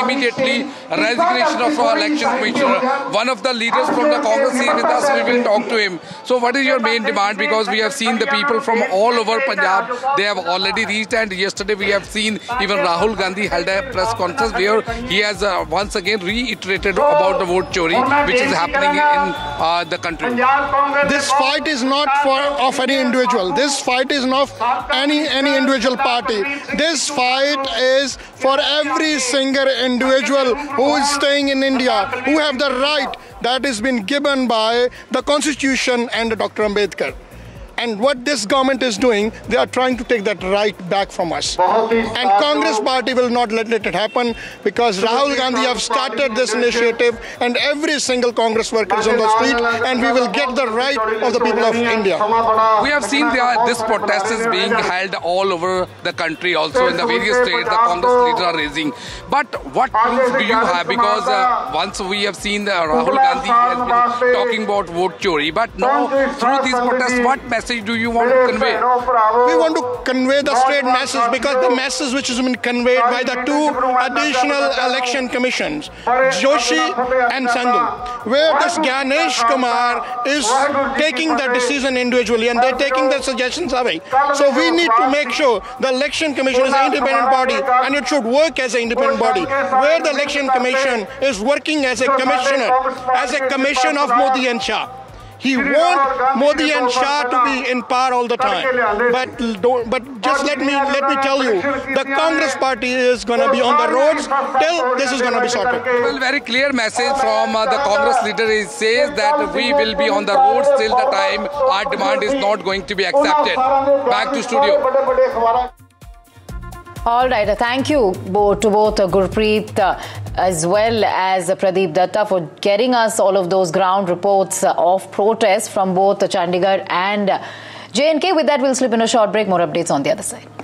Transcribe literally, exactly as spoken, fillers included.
immediately resignation of our election commissioner. One of the leaders from the Congress is with us. We will talk to him. So what is your main demand? Because we have seen the people from all over Punjab, they have already reached, and yesterday we have seen even Rahul Gandhi held a press conference where he has uh, once again reiterated about the vote chori which is happening in uh, the country. This fight is not for of any individual. This fight is not any any individual party. This fight is for every single individual who is staying in India, who have the right that has been given by the Constitution and Doctor Ambedkar. And what this government is doing, they are trying to take that right back from us. And Congress party will not let it happen, because Rahul Gandhi have started this initiative and every single Congress worker is on the street, and we will get the right of the people of India. We have seen there, this protest is being held all over the country, also in the various states, the Congress leaders are raising. But what proof do you have? Because uh, once we have seen uh, Rahul Gandhi has been talking about vote chori, but now through these protests, what message do you want to convey? We want to convey the straight message, because the message which has been conveyed by the two additional election commissions, Joshi and Sandhu, where this Ganesh Kumar is taking the decision individually and they're taking the suggestions away. So we need to make sure the election commission is an independent body, and it should work as an independent body, where the election commission is working as a commissioner, as a commission of Modi and Shah. He wants Modi and Shah to be in power all the time. But don't, but just let me let me tell you, the Congress party is going to be on the roads till this is going to be sorted. Well, very clear message from uh, the Congress leader. He says that we will be on the roads till the time our demand is not going to be accepted. Back to studio. All right, thank you both, to both uh, Gurpreet uh, as well as uh, Pradeep Datta for getting us all of those ground reports uh, of protests from both uh, Chandigarh and uh, J and K. With that, we'll slip in a short break. More updates on the other side.